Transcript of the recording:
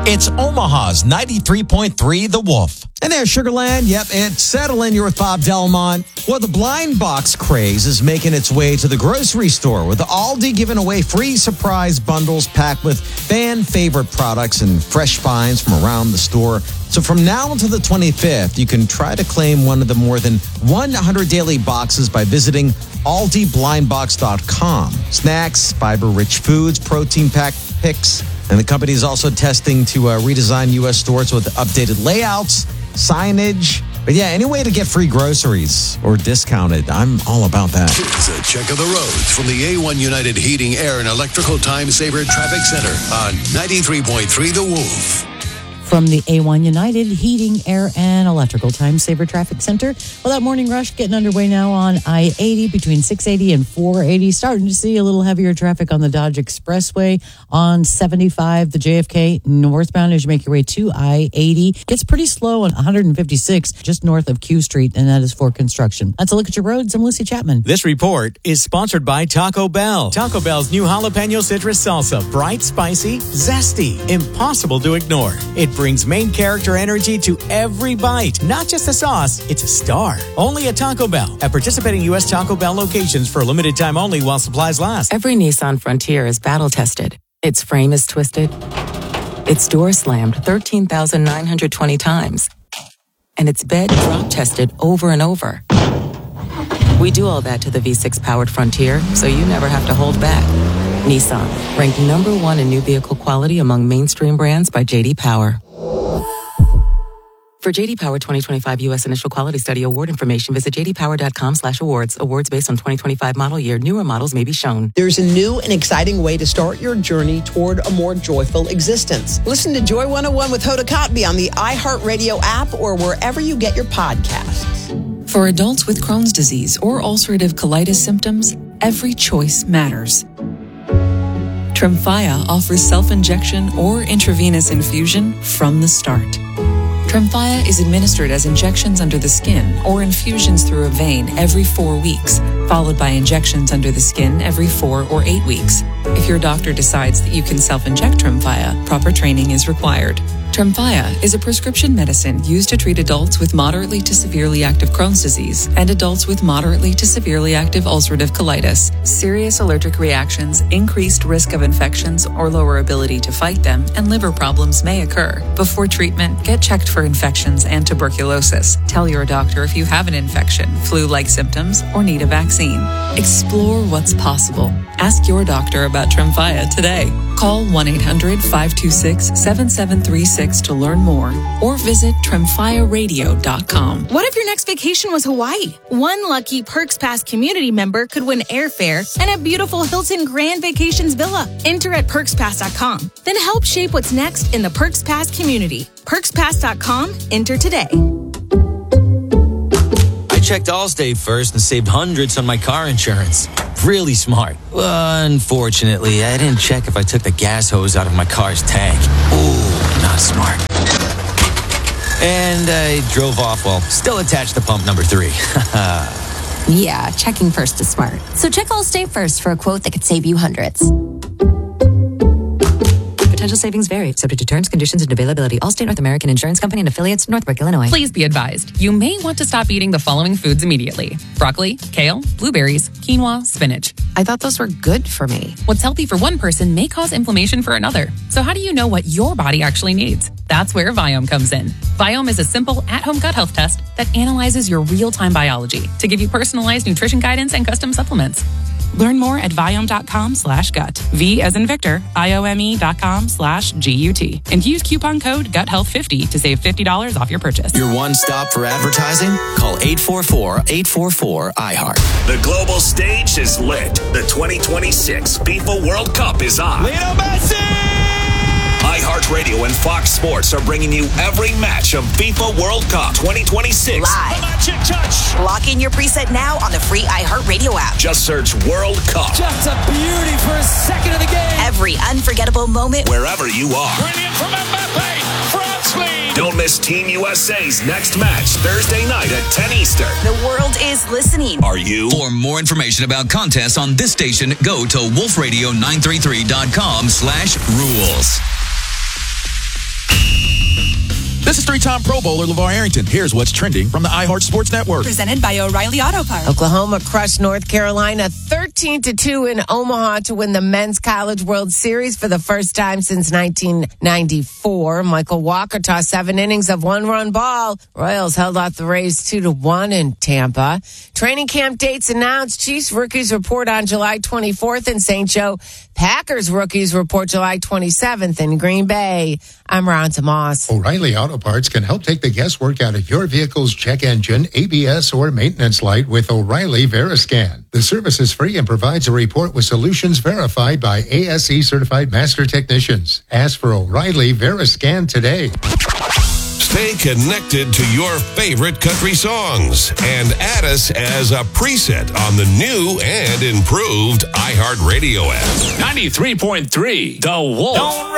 It's Omaha's 93.3 The Wolf. And there's Sugarland. Yep, it's settling. You're with Bob Delmont. Well, the blind box craze is making its way to the grocery store, with Aldi giving away free surprise bundles packed with fan favorite products and fresh finds from around the store. So from now until the 25th, you can try to claim one of the more than 100 daily boxes by visiting AldiBlindBox.com. Snacks, fiber-rich foods, protein-packed picks. And the company is also testing to redesign U.S. stores with updated layouts, signage. But yeah, any way to get free groceries or discounted, I'm all about that. Here's a check of the roads from the A1 United Heating, Air, and Electrical Time Saver Traffic Center on 93.3 The Wolf. From the A1 United Heating, Air, and Electrical Time Saver Traffic Center. Well, that morning rush getting underway now on I-80 between 680 and 480. Starting to see a little heavier traffic on the Dodge Expressway on 75, the JFK northbound as you make your way to I-80. Gets pretty slow on 156 just north of Q Street, and that is for construction. That's a look at your roads. I'm Lucy Chapman. This report is sponsored by Taco Bell. Taco Bell's new jalapeno citrus salsa. Bright, spicy, zesty, impossible to ignore. It brings main character energy to every bite. Not just a sauce, it's a star. Only at Taco Bell. At participating U.S. Taco Bell locations for a limited time only while supplies last. Every Nissan Frontier is battle tested. Its frame is twisted. Its door slammed 13,920 times. And its bed drop tested over and over. We do all that to the V6 powered Frontier, so you never have to hold back. Nissan, ranked #1 in new vehicle quality among mainstream brands by J.D. Power. For J.D. Power 2025 U.S. Initial Quality Study Award information, visit jdpower.com/awards. Awards based on 2025 model year. Newer models may be shown. There's a new and exciting way to start your journey toward a more joyful existence. Listen to Joy 101 with Hoda Kotb on the iHeartRadio app or wherever you get your podcasts. For adults with Crohn's disease or ulcerative colitis symptoms, every choice matters. Tremfya offers self-injection or intravenous infusion from the start. Tremfya is administered as injections under the skin or infusions through a vein every 4 weeks, followed by injections under the skin every 4 or 8 weeks. If your doctor decides that you can self-inject Tremfya, proper training is required. Tremfya is a prescription medicine used to treat adults with moderately to severely active Crohn's disease and adults with moderately to severely active ulcerative colitis. Serious allergic reactions, increased risk of infections or lower ability to fight them, and liver problems may occur. Before treatment, get checked for infections and tuberculosis. Tell your doctor if you have an infection, flu-like symptoms, or need a vaccine. Explore what's possible. Ask your doctor about Tremfya today. Call 1-800-526-7736 to learn more or visit TremfyaRadio.com. What if your next vacation was Hawaii? One lucky Perks Pass community member could win airfare and a beautiful Hilton Grand Vacations villa. Enter at PerksPass.com. Then help shape what's next in the Perks Pass community. PerksPass.com. Enter today. I checked Allstate first and saved hundreds on my car insurance. Really smart. Unfortunately, I didn't check if I took the gas hose out of my car's tank. Ooh, not smart. And I drove off while still attached to pump number 3. Yeah, checking first is smart. So check Allstate first for a quote that could save you hundreds. Potential savings vary, subject to terms, conditions, and availability. Allstate North American Insurance Company and affiliates, Northbrook, Illinois. Please be advised, you may want to stop eating the following foods immediately: broccoli, kale, blueberries, quinoa, spinach. I thought those were good for me. What's healthy for one person may cause inflammation for another. So how do you know what your body actually needs? That's where Viome comes in. Viome is a simple at-home gut health test that analyzes your real-time biology to give you personalized nutrition guidance and custom supplements. Learn more at Viome.com/gut. V as in Victor, IOME.com/GUT. And use coupon code GUTHEALTH50 to save $50 off your purchase. Your one stop for advertising? Call 844-844-iHeart. The global stage is lit. The 2026 FIFA World Cup is on. Lionel Messi! iHeartRadio and Fox Sports are bringing you every match of FIFA World Cup 2026. Live. Magic touch. Lock in your preset now on the free iHeartRadio app. Just search World Cup. Just a beauty for a second of the game. Every unforgettable moment. Wherever you are. Brilliant from Mbappe. France lead. Don't miss Team USA's next match Thursday night at 10 Eastern. The world is listening. Are you? For more information about contests on this station, go to wolfradio933.com/rules. This is three-time Pro Bowler LeVar Arrington. Here's what's trending from the iHeart Sports Network. Presented by O'Reilly Auto Parts. Oklahoma crushed North Carolina 13-2 in Omaha to win the Men's College World Series for the first time since 1994. Michael Walker tossed 7 innings of 1-run ball. Royals held off the Rays 2-1 in Tampa. Training camp dates announced. Chiefs rookies report on July 24th in St. Joe. Packers rookies report July 27th in Green Bay. I'm Ron Tomas. O'Reilly Auto Parts can help take the guesswork out of your vehicle's check engine, ABS, or maintenance light with O'Reilly Veriscan. The service is free and provides a report with solutions verified by ASE certified master technicians. Ask for O'Reilly Veriscan today. Stay connected to your favorite country songs and add us as a preset on the new and improved iHeartRadio app. 93.3 The Wolf.